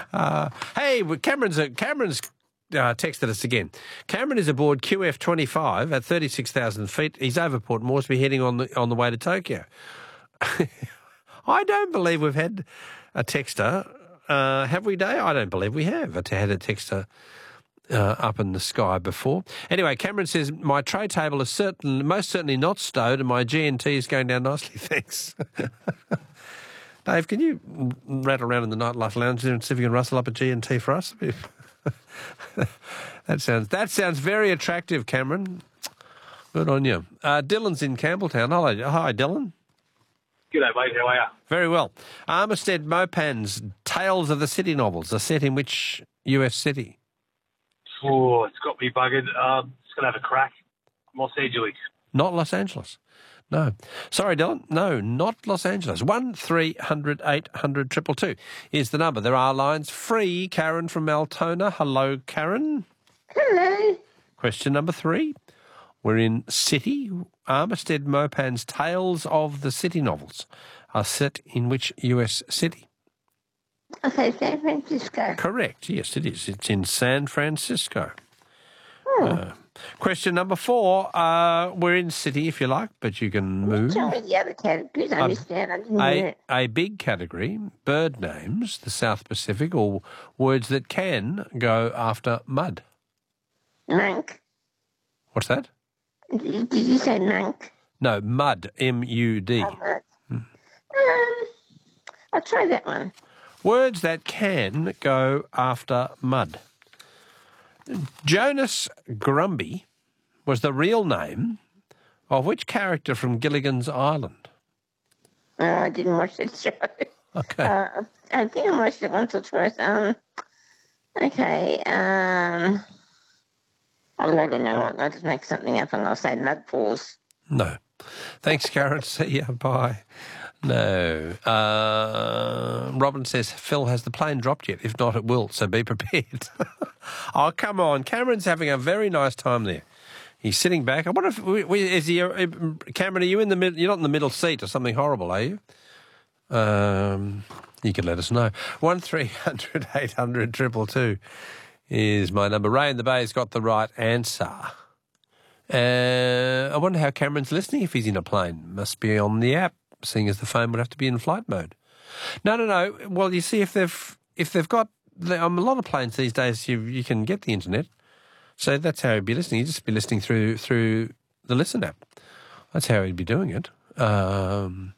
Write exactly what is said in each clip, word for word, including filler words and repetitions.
uh, hey, Cameron's a, Cameron's uh, texted us again. Cameron is aboard Q F twenty-five at thirty-six thousand feet. He's over Port Moresby, heading on the on the way to Tokyo. I don't believe we've had a texter. Uh, have we, Day? I don't believe we have had a texter uh, up in the sky before. Anyway, Cameron says, my tray table is certain, most certainly not stowed and my G N T is going down nicely, thanks. Dave, can you rattle around in the Nightlife Lounge there and see if you can rustle up a G N T for us? that sounds that sounds very attractive, Cameron. Good on you. Uh, Dylan's in Campbelltown. Hello. Hi, Dylan. G'day, mate. How are you? Very well. Armistead Mopan's Tales of the City novels are set in which U S city? Oh, it's got me buggered. Um, it's going to have a crack. Los Angeles. Not Los Angeles. No. Sorry, Dylan. No, not Los Angeles. One three hundred eight hundred triple two is the number. There are lines free. Karen from Altona. Hello, Karen. Hello. Question number three. We're in City. Armistead Mopan's Tales of the City novels are set in which U S city? Okay, San Francisco. Correct. Yes, it is. It's in San Francisco. Hmm. Uh, question number four. Uh, we're in City, if you like, but you can move. Tell me the other categories. I missed out. I didn't hear A, it. a big category, bird names, the South Pacific, or words that can go after mud. Monk. What's that? Did, did you say monk? No, mud, M U D. Oh, monk. Um, I'll try that one. Words that can go after mud. Jonas Grumby was the real name of which character from Gilligan's Island? Oh, I didn't watch that show. Okay. Uh, I think I watched it once or twice. Um, okay. Um, I don't know what. I'll just make something up and I'll say Mudpaws. No. Thanks, Karen. See ya. Bye. No. Uh, Robin says, Phil, has the plane dropped yet? If not, it will, so be prepared. Oh, come on. Cameron's having a very nice time there. He's sitting back. I wonder if, we, we, is he, uh, Cameron, are you in the middle? You're not in the middle seat or something horrible, are you? Um, you can let us know. one three hundred eight hundred two two two is my number. Ray in the Bay's got the right answer. Uh, I wonder how Cameron's listening if he's in a plane. Must be on the app, seeing as the phone would have to be in flight mode. No, no, no. Well, you see, if they've if they've got um, a lot of planes these days, you you can get the internet, so that's how he'd be listening. He'd just be listening through through the Listen app. That's how he'd be doing it. Um,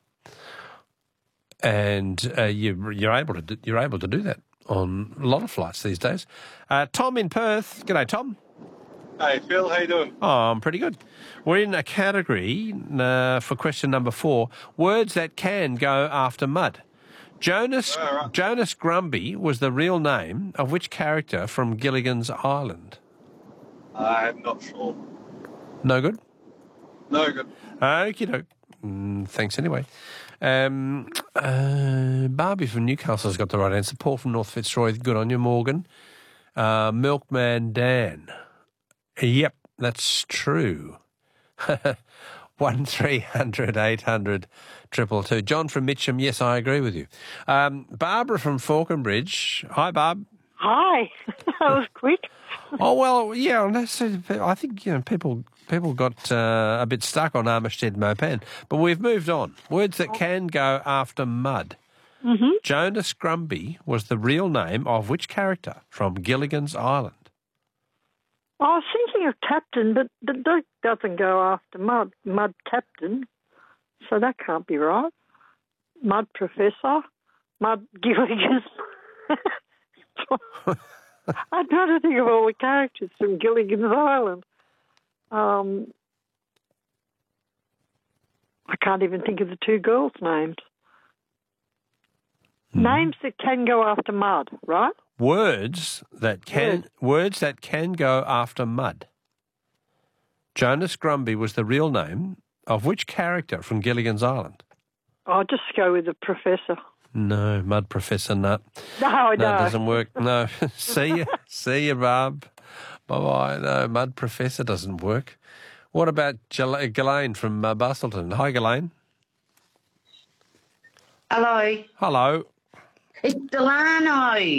and uh, you, you're able to do, you're able to do that on a lot of flights these days. Uh, Tom in Perth. G'day, Tom. Hey, Phil, how you doing? Oh, I'm pretty good. We're in a category uh, for question number four, words that can go after mud. Jonas Oh, right. Jonas Grumby was the real name of which character from Gilligan's Island? I'm not sure. No good? No good. Okie doke. Mm, thanks anyway. Um, uh, Barbie from Newcastle's got the right answer. Paul from North Fitzroy, good on you. Morgan. Uh, Milkman Dan. Yep, that's true. One three hundred eight hundred triple two. John from Mitcham. Yes, I agree with you. Um, Barbara from Falconbridge. Hi, Barb. Hi. That was quick. Oh well, yeah. That's, I think you know people people got uh, a bit stuck on Armistead Mopan, but we've moved on. Words that can go after mud. Mm-hmm. Jonas Grumby was the real name of which character from Gilligan's Island? I was thinking of Captain, but but that doesn't go after Mud Mud Captain, so that can't be right. Mud Professor, Mud Gilligan. I'm trying to think of all the characters from Gilligan's Island. Um, I can't even think of the two girls' names. Hmm. Names that can go after mud, right? Words that can Words. words that can go after mud. Jonas Grumby was the real name of which character from Gilligan's Island? I'll just go with the professor. No, Mud Professor Nut. No, I No, don't. it doesn't work. No. See you. See you, Barb. Bye-bye. No, Mud Professor doesn't work. What about Ghislaine Ghislaine from uh, Bustleton? Hi, Ghislaine. Hello. Hello. It's Delano.